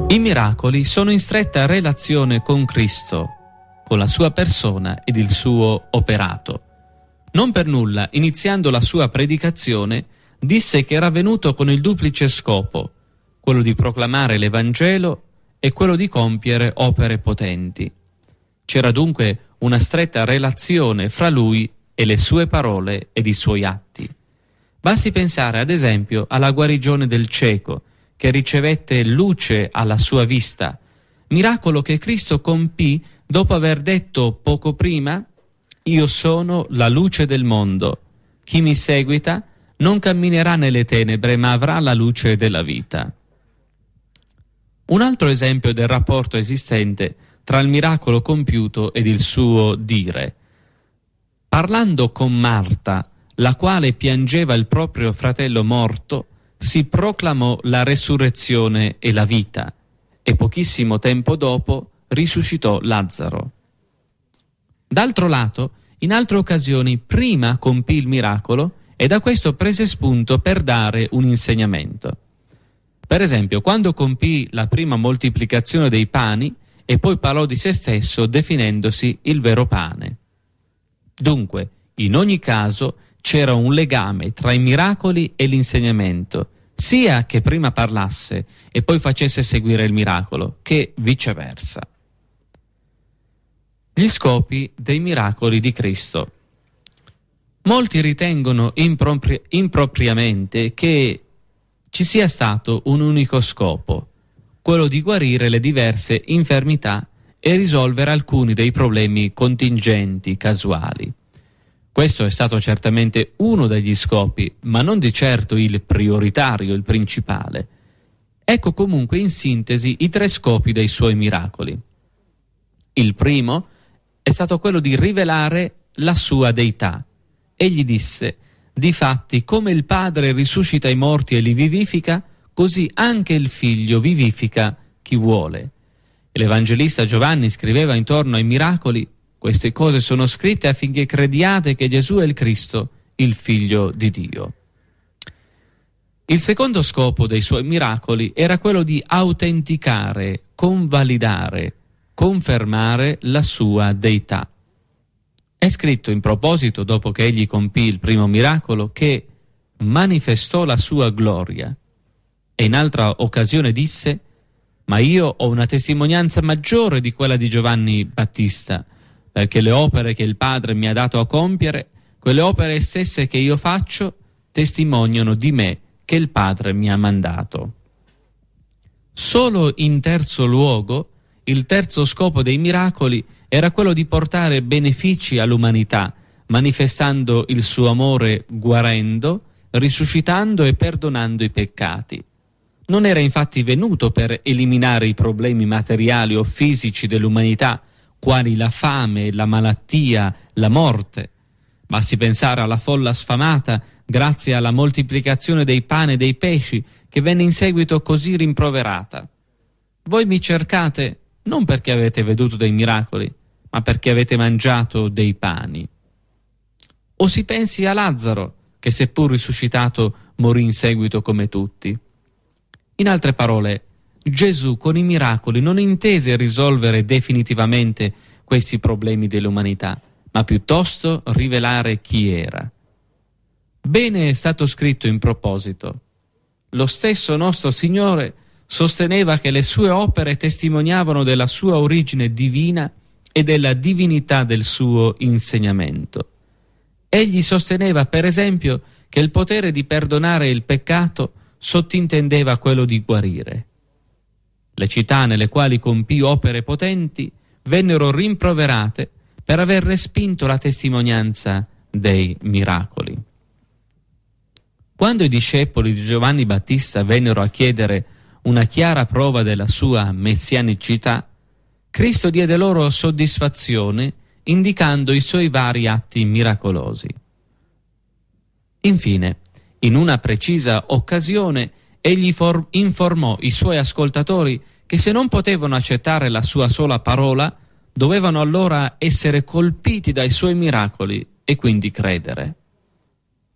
I miracoli sono in stretta relazione con Cristo, con la sua persona ed il suo operato. Non per nulla, iniziando la sua predicazione, disse che era venuto con il duplice scopo, quello di proclamare l'Evangelo e quello di compiere opere potenti. C'era dunque una stretta relazione fra lui e le sue parole ed i suoi atti. Basti pensare ad esempio alla guarigione del cieco, che ricevette luce alla sua vista, miracolo che Cristo compì dopo aver detto poco prima: «Io sono la luce del mondo, chi mi seguita non camminerà nelle tenebre ma avrà la luce della vita». Un altro esempio del rapporto esistente tra il miracolo compiuto ed il suo dire. Parlando con Marta, la quale piangeva il proprio fratello morto, si proclamò la resurrezione e la vita, e pochissimo tempo dopo risuscitò Lazzaro. D'altro lato, in altre occasioni prima compì il miracolo e da questo prese spunto per dare un insegnamento. Per esempio, quando compì la prima moltiplicazione dei pani e poi parlò di se stesso definendosi il vero pane. Dunque, in ogni caso, c'era un legame tra i miracoli e l'insegnamento, sia che prima parlasse e poi facesse seguire il miracolo, che viceversa. Gli scopi dei miracoli di Cristo. Molti ritengono impropriamente che ci sia stato un unico scopo, quello di guarire le diverse infermità e risolvere alcuni dei problemi contingenti, casuali. Questo è stato certamente uno degli scopi, ma non di certo il prioritario, il principale. Ecco comunque in sintesi i tre scopi dei suoi miracoli. Il primo è stato quello di rivelare la sua deità. Egli disse: «Difatti, come il Padre risuscita i morti e li vivifica, così anche il Figlio vivifica chi vuole». E l'Evangelista Giovanni scriveva intorno ai miracoli: «Queste cose sono scritte affinché crediate che Gesù è il Cristo, il Figlio di Dio». Il secondo scopo dei suoi miracoli era quello di autenticare, convalidare, confermare la sua deità. È scritto in proposito, dopo che egli compì il primo miracolo, che manifestò la sua gloria. E in altra occasione disse: «Ma io ho una testimonianza maggiore di quella di Giovanni Battista, perché le opere che il Padre mi ha dato a compiere, quelle opere stesse che io faccio, testimoniano di me che il Padre mi ha mandato». Solo in terzo luogo, il terzo scopo dei miracoli era quello di portare benefici all'umanità, manifestando il suo amore guarendo, risuscitando e perdonando i peccati. Non era infatti venuto per eliminare i problemi materiali o fisici dell'umanità, quali la fame, la malattia, la morte. Basti pensare alla folla sfamata grazie alla moltiplicazione dei pani e dei pesci, che venne in seguito così rimproverata. «Voi mi cercate non perché avete veduto dei miracoli, ma perché avete mangiato dei pani». O si pensi a Lazzaro, che seppur risuscitato morì in seguito come tutti. In altre parole, Gesù con i miracoli non intese risolvere definitivamente questi problemi dell'umanità, ma piuttosto rivelare chi era. Bene è stato scritto in proposito: «Lo stesso nostro Signore sosteneva che le sue opere testimoniavano della sua origine divina e della divinità del suo insegnamento». Egli sosteneva, per esempio, che il potere di perdonare il peccato sottintendeva quello di guarire. Le città nelle quali compì opere potenti vennero rimproverate per aver respinto la testimonianza dei miracoli. Quando i discepoli di Giovanni Battista vennero a chiedere una chiara prova della sua messianicità, Cristo diede loro soddisfazione indicando i suoi vari atti miracolosi. Infine, in una precisa occasione, egli informò i suoi ascoltatori che se non potevano accettare la sua sola parola, dovevano allora essere colpiti dai suoi miracoli e quindi credere.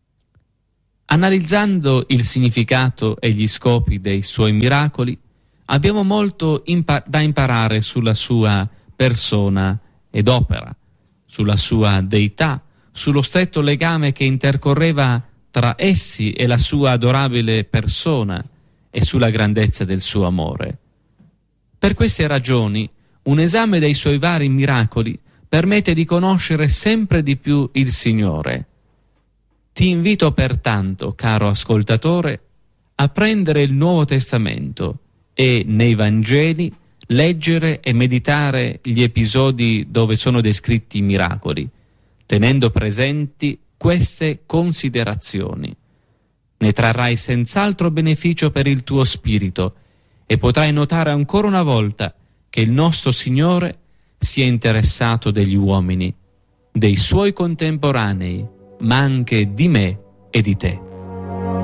Analizzando il significato e gli scopi dei suoi miracoli, abbiamo molto da imparare sulla sua persona ed opera, sulla sua deità, sullo stretto legame che intercorreva tra essi e la sua adorabile persona e sulla grandezza del suo amore. Per queste ragioni, un esame dei suoi vari miracoli permette di conoscere sempre di più il Signore. Ti invito pertanto, caro ascoltatore, a prendere il Nuovo Testamento e nei Vangeli leggere e meditare gli episodi dove sono descritti i miracoli, tenendo presenti queste considerazioni. Ne trarrai senz'altro beneficio per il tuo spirito e potrai notare ancora una volta che il nostro Signore si è interessato degli uomini, dei suoi contemporanei, ma anche di me e di te.